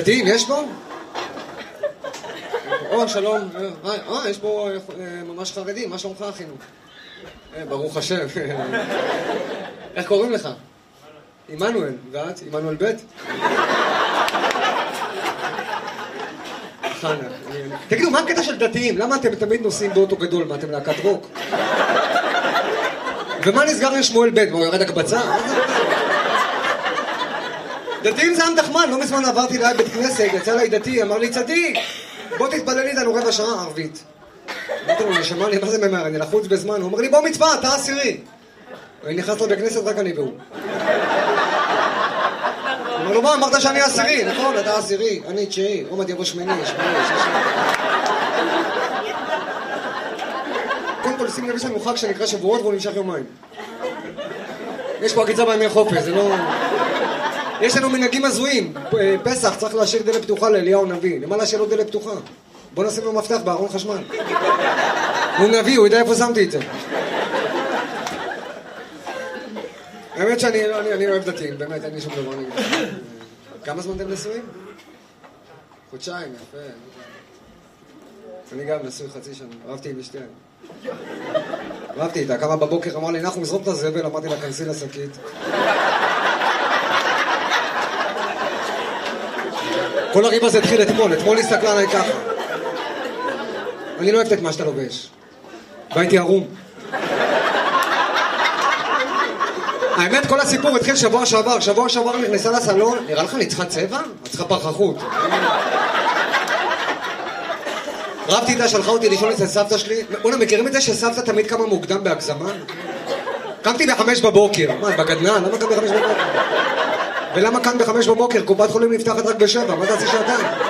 דתיים יש פה? שלום. יש פה ממש חרדים, מה שלומך אחינו? ברוך השם. איך קוראים לך? עמנואל. ואת? עמנואל ב'? חנה. תגידו, מה הקטע של דתיים? למה אתם תמיד נוסעים באוטו גדול? מה, אתם להקת רוק? ומה נסגר עם שמואל ב'? בוא, יורד הקבצה? דתיים זה עם תחמן, לא מזמן עברתי ליד בית כנסת, יצא לי דתי, אמר לי צדיק, בוא תתפלל איתנו רבע שעה ערבית. אמרתי לו, נשמע לי, מה זה ממהר, אני לחוץ בזמן, הוא אומר לי, בוא מצווה, אתה עשירי. אני נכנס לו בכנסת, רק אני והוא. אמר לו, מה, אמרת שאני עשירי, נכון, אתה עשירי, אני תשיעי, עומד יבוא שמיני, שישי. קודם כל, שים לב, יש לנו חג שנקרא שבועות והוא נמשך יומיים. יש פה עקיצה בימי חופש, זה לא... יש לנו מנהגים הזויים, פסח צריך להשאיר דלת פתוחה לאליהו נביא, למה להשאיר לו דלת פתוחה? בוא נשים לו מפתח בארון חשמל. הוא נביא, הוא יודע איפה שמתי את זה. האמת שאני אוהב דתיים, באמת, אין לי שום דבר נגד. כמה זמן אתם נשואים? חודשיים, יפה. אני גם נשוי חצי שנה, אהבתי עם אשתי. אהבתי איתה, כמה בבוקר אמר לי, אנחנו מזרוק את הזבל, אמרתי לה, כנסי לשקית. כל הריב הזה התחיל אתמול הסתכלה עליי ככה. אני לא אוהבת את מה שאתה לובש. והייתי ערום. האמת, כל הסיפור התחיל שבוע שעבר נכנסה לסלון, נראה לך אני צריכה צבע? את צריכה פרחחות. רבתי איתה, שלחה אותי לישון אצל סבתא שלי. אונה, מכירים את זה שסבתא תמיד קמה מוקדם בהגזמה? קמתי ב5 בבוקר. מה, בגדנן? למה קם ב5 בבוקר? ולמה כאן ב5 בבוקר? קופת חולים נפתחת רק ב7, מה תעשי שעתיים?